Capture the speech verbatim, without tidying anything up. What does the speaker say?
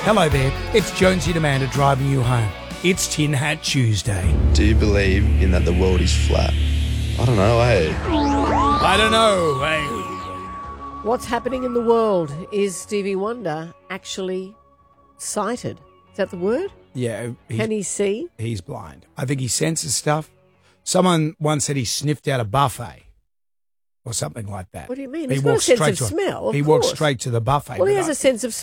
Hello there, it's Jonesy Demander driving you home. It's Tin Hat Tuesday. Do you believe in that the world is flat? I don't know, eh? I don't know, hey. What's happening in the world? Is Stevie Wonder actually sighted? Is that the word? Yeah, he's, Can he see? he's blind. I think he senses stuff. Someone once said he sniffed out a buffet or something like that. What do you mean? He He's got a walked sense straight of to smell, of He walked course. straight to the buffet. Well, he but has I- a sense of